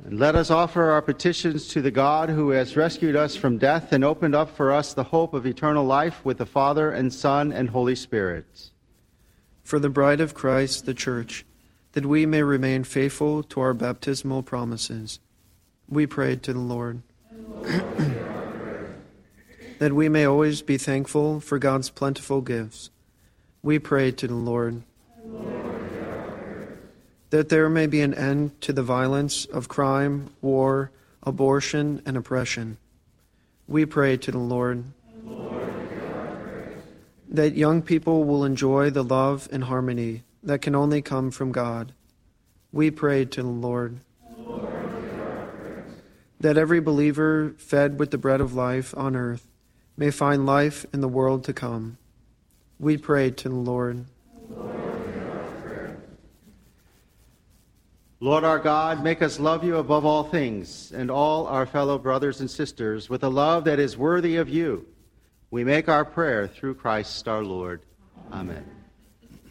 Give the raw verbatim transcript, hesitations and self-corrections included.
And let us offer our petitions to the God who has rescued us from death and opened up for us the hope of eternal life with the Father and Son and Holy Spirit. For the bride of Christ, the Church, that we may remain faithful to our baptismal promises, we pray to the Lord. That we may always be thankful for God's plentiful gifts, we pray to the Lord. That there may be an end to the violence of crime, war, abortion, and oppression, we pray to the Lord. That young people will enjoy the love and harmony that can only come from God, we pray to the Lord. That every believer fed with the bread of life on earth may find life in the world to come, we pray to the Lord. Lord our God, make us love you above all things and all our fellow brothers and sisters with a love that is worthy of you. We make our prayer through Christ our Lord. Amen.